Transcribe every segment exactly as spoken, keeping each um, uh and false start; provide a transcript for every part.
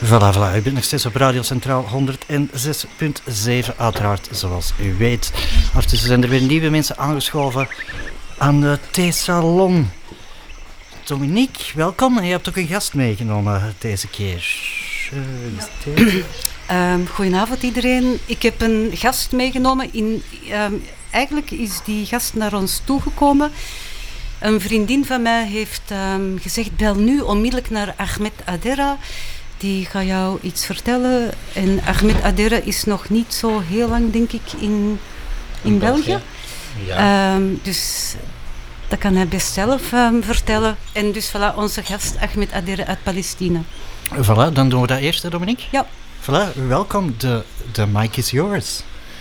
Voilà, voilà. U bent nog steeds op Radio Centraal honderdzes komma zeven, uiteraard, zoals u weet. Ondertussen zijn er weer nieuwe mensen aangeschoven aan de theesalon. Dominique, welkom. En je hebt ook een gast meegenomen deze keer. Uh, um, goedenavond iedereen. Ik heb een gast meegenomen. In, um, eigenlijk is die gast naar ons toegekomen. Een vriendin van mij heeft um, gezegd, bel nu onmiddellijk naar Ahmed Adera. Die gaat jou iets vertellen. En Ahmed Adera is nog niet zo heel lang, denk ik, in, in, in België. België. Ja. Um, dus dat kan hij best zelf um, vertellen. En dus voilà, onze gast Ahmed Adera uit Palestina. Voilà, dan doen we dat eerst, hè, Dominique? Ja. Voilà, welkom. De, de mic is yours.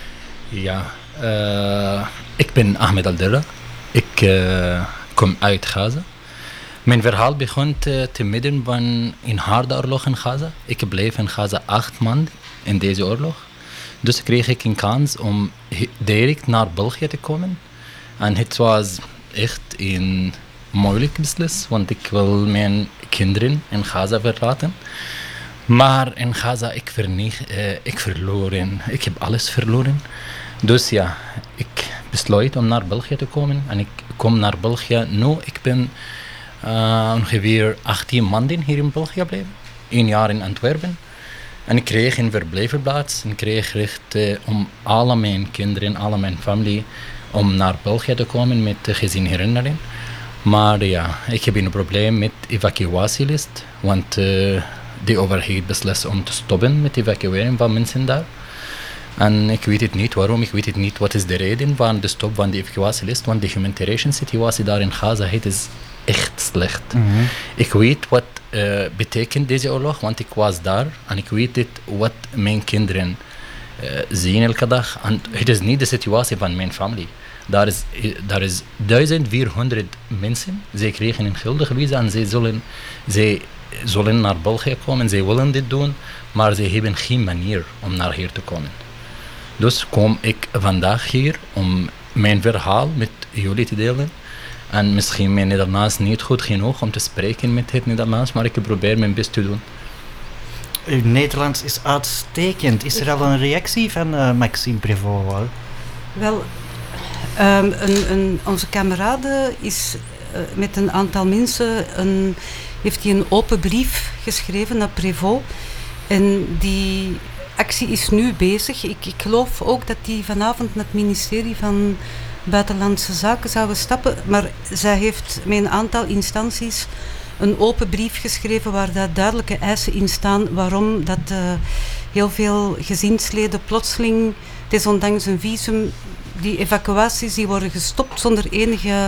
Ja, uh, ik ben Ahmed Adera. Ik uh, kom uit Gaza. Mijn verhaal begon te, te midden van een harde oorlog in Gaza. Ik bleef in Gaza acht maanden in deze oorlog. Dus kreeg ik een kans om direct naar België te komen. En het was echt een moeilijk beslissing, want ik wil mijn kinderen in Gaza verlaten. Maar in Gaza, ik, verneeg, uh, ik verloren. Ik heb alles verloren. Dus ja, ik besloot om naar België te komen. En ik kom naar België nu. Ik ben uh, ongeveer achttien maanden hier in België gebleven. Een jaar in Antwerpen. En ik kreeg een verblijfplaats. En ik kreeg recht uh, om alle mijn kinderen, alle mijn familie, om naar België te komen met uh, gezinherinnering. Maar ja, ik heb een probleem met evacuatielist. Want uh, de overheid beslist om te stoppen met evacueren van mensen daar. En ik weet het niet waarom, ik weet het niet wat is de reden van de stop van de evacuatielist. Want de humanitarian situatie daar in Gaza het is echt slecht. Mm-hmm. Ik weet wat uh, betekent deze oorlog, want ik was daar. En ik weet het, wat mijn kinderen uh, zien elke dag. En het is niet de situatie van mijn familie. Daar is, daar is duizend vierhonderd mensen. Zij kregen een geldige visa en zij zullen, zij zullen naar België komen. Zij willen dit doen, maar zij hebben geen manier om naar hier te komen. Dus kom ik vandaag hier om mijn verhaal met jullie te delen. En misschien mijn Nederlands niet goed genoeg om te spreken met het Nederlands, maar ik probeer mijn best te doen. Uw Nederlands is uitstekend. Is er al een reactie van uh, Maxime Prévost? Wel, um, een, een, onze kamerade is uh, met een aantal mensen, een, heeft hij een open brief geschreven naar Prévost. En die actie is nu bezig. Ik, ik geloof ook dat die vanavond naar het ministerie van Buitenlandse Zaken zouden stappen. Maar zij heeft met een aantal instanties een open brief geschreven waar daar duidelijke eisen in staan waarom dat uh, heel veel gezinsleden plotseling, desondanks een visum, die evacuaties die worden gestopt zonder enige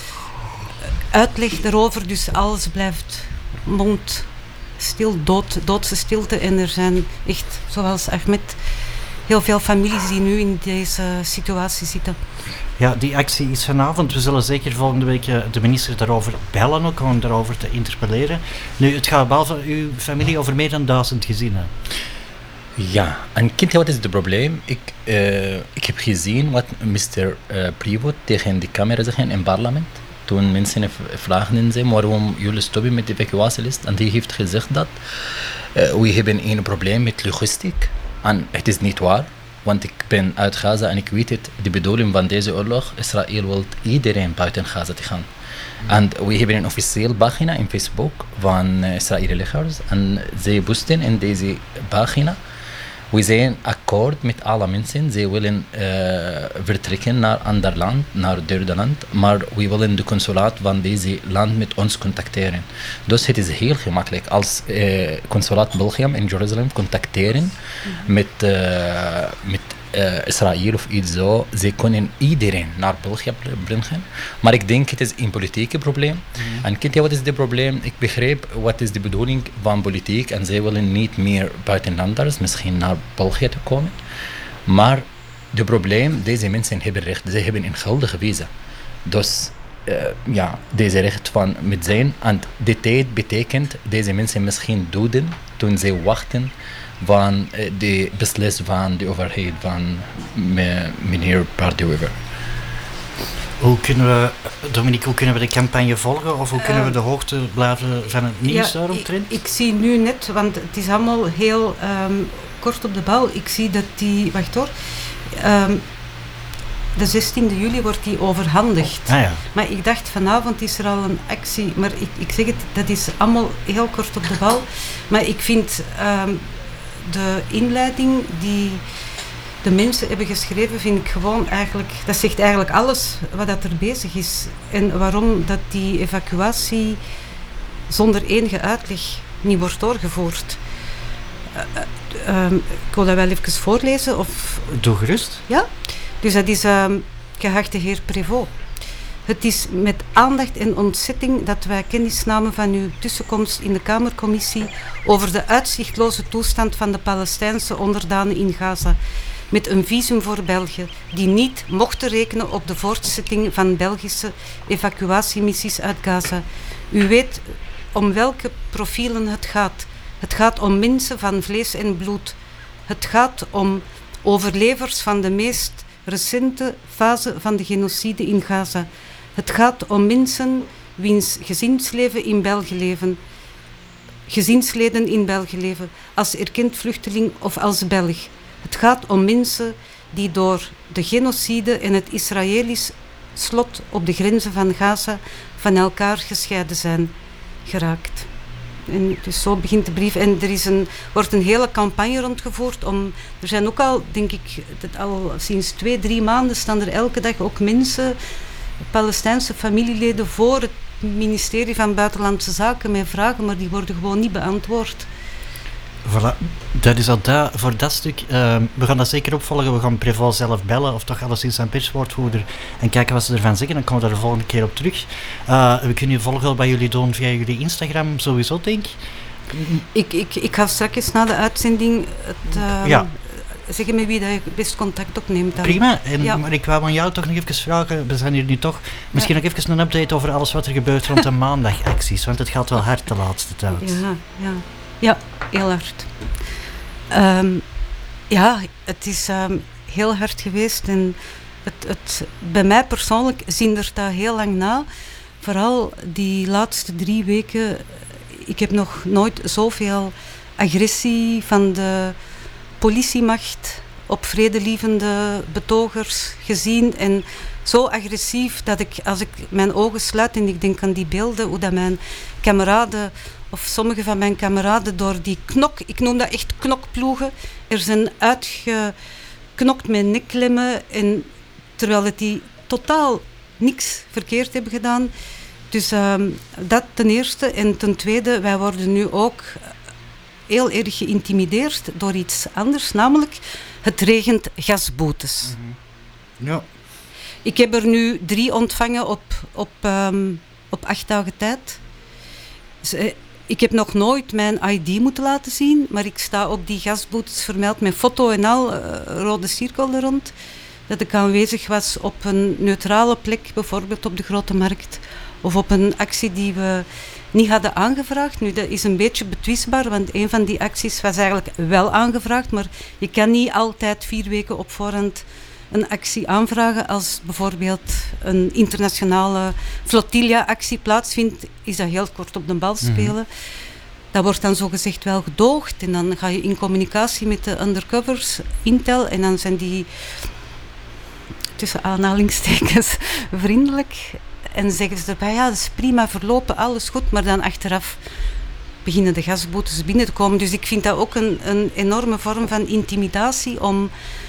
uitleg daarover. Dus alles blijft mond stil, dood, doodse stilte. En er zijn echt, zoals Ahmed, heel veel families die nu in deze situatie zitten. Ja, die actie is vanavond. We zullen zeker volgende week de minister daarover bellen, ook om daarover te interpelleren. Nu, het gaat behalve uw familie over meer dan duizend gezinnen. Ja, en kent je wat is het probleem? Ik, uh, ik heb gezien wat mister Uh, Prévost tegen de camera zegt in het parlement. Toen mensen vragen zijn waarom jullie stoppen met de evacuatielist. En die heeft gezegd dat uh, we hebben een probleem met logistiek. En het is niet waar, want ik ben uit Gaza en ik weet het, de bedoeling van deze oorlog, Israël wil iedereen buiten Gaza te gaan. En we hebben een officieel pagina in Facebook van uh, Israëlische legers en zij posten in deze pagina. We zijn akkoord met alle mensen. Zij willen uh, vertrekken naar ander land, naar het derde land. Maar we willen de consulaat van deze land met ons contacteren. Dus het is heel gemakkelijk als uh, consulaat België in Jeruzalem contacteren mm-hmm. met, uh, met uh, Israël of iets zo. Zij kunnen iedereen naar België brengen. Maar ik denk het is een politieke probleem. Mm-hmm. En kent je wat is het probleem? Ik begreep wat is de bedoeling van politiek. En zij willen niet meer buitenlanders misschien naar België te komen. Maar het probleem, deze mensen hebben recht. Ze hebben een geldige visa. Dus uh, ja, deze recht van met zijn. En de tijd betekent deze mensen misschien doden toen ze wachten van uh, de beslissing van de overheid van me, meneer Pardewever. Hoe kunnen we, Dominique, hoe kunnen we de campagne volgen? Of hoe kunnen we Uh, de hoogte blijven van het nieuws ja, daaromtrent? Ik, ik zie nu net, want het is allemaal heel um, kort op de bal. Ik zie dat die, wacht hoor, um, de zestiende juli wordt die overhandigd. Ah ja. Maar ik dacht, vanavond is er al een actie. Maar ik, ik zeg het, dat is allemaal heel kort op de bal. Maar ik vind um, de inleiding die de mensen hebben geschreven, vind ik gewoon eigenlijk... Dat zegt eigenlijk alles wat dat er bezig is. En waarom dat die evacuatie zonder enige uitleg niet wordt doorgevoerd. Uh, uh, um, ik wil dat wel even voorlezen. Of... Doe gerust. Ja? Dus dat is, um, geachte heer Prévost. Het is met aandacht en ontzetting dat wij kennis namen van uw tussenkomst in de Kamercommissie over de uitzichtloze toestand van de Palestijnse onderdanen in Gaza, met een visum voor België, die niet mochten rekenen op de voortzetting van Belgische evacuatiemissies uit Gaza. U weet om welke profielen het gaat. Het gaat om mensen van vlees en bloed. Het gaat om overlevers van de meest recente fase van de genocide in Gaza. Het gaat om mensen wiens gezinsleven in België leven, gezinsleden in België leven, als erkend vluchteling of als Belg. Het gaat om mensen die door de genocide en het Israëlisch slot op de grenzen van Gaza van elkaar gescheiden zijn geraakt. En dus zo begint de brief. En er is een, wordt een hele campagne rondgevoerd om... Er zijn ook al, denk ik, dat al sinds twee, drie maanden staan er elke dag ook mensen, Palestijnse familieleden, voor het ministerie van Buitenlandse Zaken met vragen, maar die worden gewoon niet beantwoord. Voilà, dat is al dat, voor dat stuk. Uh, we gaan dat zeker opvolgen. We gaan Prévost zelf bellen, of toch alleszins zijn perswoordvoerder, en kijken wat ze ervan zeggen. Dan komen we daar de volgende keer op terug. Uh, we kunnen volgen bij jullie doen via jullie Instagram, sowieso, denk ik. Ik, ik, ik ga straks na de uitzending het, uh, ja. zeggen met wie dat je best contact opneemt. Dan. Prima, en, ja. maar ik wou aan jou toch nog even vragen, we zijn hier nu toch, misschien ja. nog even een update over alles wat er gebeurt rond de maandagacties, want het gaat wel hard de laatste tijd. Ja, ja. Ja, heel hard. Um, ja, het is um, heel hard geweest en het, het, bij mij persoonlijk zindert dat heel lang na. Vooral die laatste drie weken, ik heb nog nooit zoveel agressie van de politiemacht op vredelievende betogers gezien en zo agressief dat ik, als ik mijn ogen sluit en ik denk aan die beelden, hoe dat mijn kameraden of sommige van mijn kameraden door die knok, ik noem dat echt knokploegen, er zijn uitgeknokt met nekklemmen, en terwijl het die totaal niks verkeerd hebben gedaan. Dus um, dat ten eerste. En ten tweede, wij worden nu ook heel erg geïntimideerd door iets anders, namelijk het regent gasboetes. Mm-hmm. Ja. Ik heb er nu drie ontvangen op, op, um, op acht dagen tijd. Ze, Ik heb nog nooit mijn I D moeten laten zien, maar ik sta op die gasboetes vermeld met foto en al, uh, rode cirkel er rond. Dat ik aanwezig was op een neutrale plek, bijvoorbeeld op de Grote Markt, of op een actie die we niet hadden aangevraagd. Nu, dat is een beetje betwistbaar, want een van die acties was eigenlijk wel aangevraagd, maar je kan niet altijd vier weken op voorhand een actie aanvragen. Als bijvoorbeeld een internationale flotilla-actie plaatsvindt, is dat heel kort op de bal spelen. Mm-hmm. Dat wordt dan zogezegd wel gedoogd en dan ga je in communicatie met de undercovers, Intel, en dan zijn die tussen aanhalingstekens vriendelijk en zeggen ze erbij, ja, dat is prima verlopen, alles goed, maar dan achteraf beginnen de gasboetes binnen te komen. Dus ik vind dat ook een, een enorme vorm van intimidatie om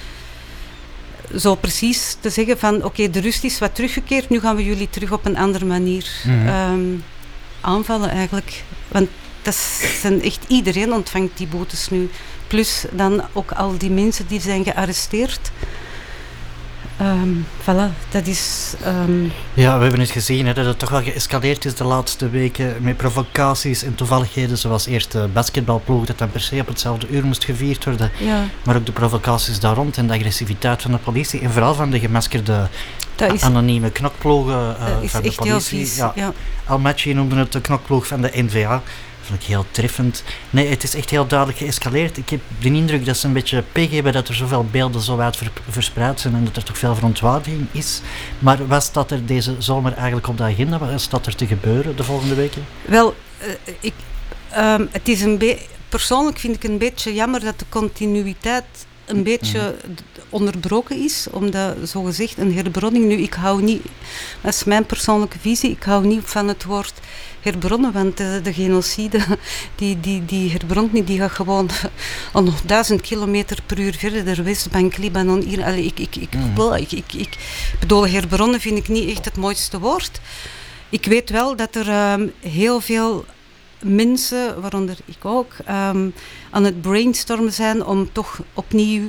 zo precies te zeggen van oké, okay, de rust is wat teruggekeerd, nu gaan we jullie terug op een andere manier mm-hmm. um, aanvallen eigenlijk. Want dat zijn echt, iedereen ontvangt die boetes nu. Plus dan ook al die mensen die zijn gearresteerd. Um, voilà, dat is... Um... Ja, we hebben het gezien hè, dat het toch wel geëscaleerd is de laatste weken met provocaties en toevalligheden, zoals eerst de basketbalploeg dat dan per se op hetzelfde uur moest gevierd worden, ja. Maar ook de provocaties daar rond en de agressiviteit van de politie en vooral van de gemaskerde is, anonieme knokploegen uh, van de politie. Vies, ja. Ja. Almaty noemde het de knokploeg van de N V A. vond ik heel treffend. Nee, het is echt heel duidelijk geëscaleerd. Ik heb de indruk dat ze een beetje pech hebben dat er zoveel beelden zo wijd ver, verspreid zijn en dat er toch veel verontwaardiging is. Maar wat staat er deze zomer eigenlijk op de agenda? Wat staat er te gebeuren de volgende weken? Wel, uh, ik, um, het is een be- persoonlijk vind ik een beetje jammer dat de continuïteit een beetje mm. onderbroken is, omdat zogezegd een herbronning, nu ik hou niet, dat is mijn persoonlijke visie, ik hou niet van het woord herbronnen, want de, de genocide, die, die, die herbront niet, die gaat gewoon al nog duizend kilometer per uur verder, Westbank, Libanon, hier, allee, ik, ik, ik, mm. wel, ik, ik, ik bedoel, herbronnen vind ik niet echt het mooiste woord. Ik weet wel dat er um, heel veel mensen, waaronder ik ook, um, aan het brainstormen zijn om toch opnieuw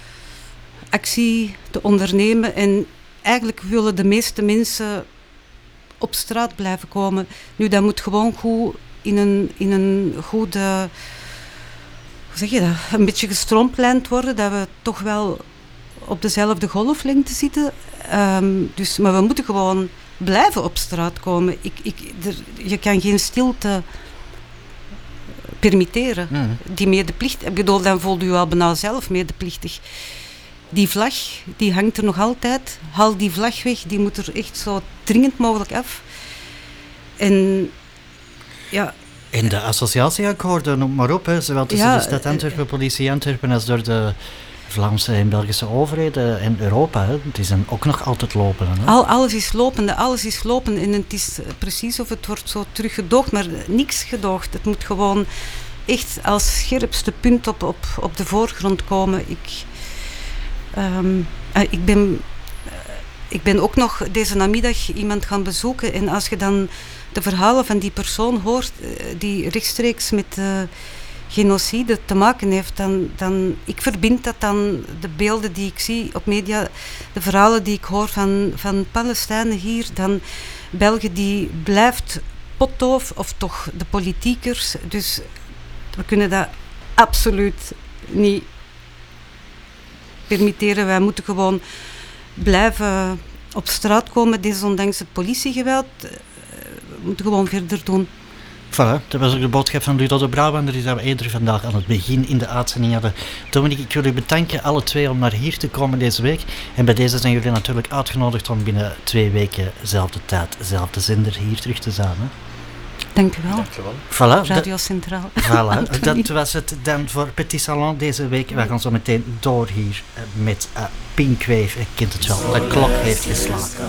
actie te ondernemen. En eigenlijk willen de meeste mensen op straat blijven komen. Nu, dat moet gewoon goed in een, in een goede, hoe zeg je dat, een beetje gestroomlijnd worden, dat we toch wel op dezelfde golflengte zitten. Um, dus, maar we moeten gewoon blijven op straat komen. Ik, ik, er, je kan geen stilte permitteren. Mm. Die medeplicht, ik bedoel, dan voelt u al bijna zelf medeplichtig. Die vlag, die hangt er nog altijd. Haal die vlag weg, die moet er echt zo dringend mogelijk af. En ja... En de associatieakkoorden, noem maar op, hè, zowel tussen ja, de stad Antwerpen, politie Antwerpen, als door de Vlaamse en Belgische overheden en Europa. Hè. Het is dan ook nog altijd lopen. Hè. Al, alles is lopende, alles is lopen en het is precies of het wordt zo teruggedoogd, maar niks gedoogd. Het moet gewoon echt als scherpste punt op, op, op de voorgrond komen. Ik, um, uh, ik, ben, uh, ik ben ook nog deze namiddag iemand gaan bezoeken en als je dan de verhalen van die persoon hoort uh, die rechtstreeks met uh, genocide te maken heeft, dan, dan ik verbind dat dan de beelden die ik zie op media, de verhalen die ik hoor van, van Palestijnen hier, dan België die blijft potdoof, of toch de politiekers. Dus we kunnen dat absoluut niet permitteren. Wij moeten gewoon blijven op straat komen, desondanks het politiegeweld. We moeten gewoon verder doen. Voilà, dat was ook de boodschap van Ludo de Brabander, die we eerder vandaag aan het begin in de uitzending hadden. Dominique, ik wil u bedanken alle twee om naar hier te komen deze week. En bij deze zijn jullie natuurlijk uitgenodigd om binnen twee weken, dezelfde tijd, dezelfde zender hier terug te zijn. Hè? Dank u wel. Dank u wel. Voilà, Radio Centraal. Voilà, dat was het dan voor Petit Salon deze week. We gaan zo meteen door hier met uh, Pink Wave. Ik kent het wel, de klok heeft geslagen.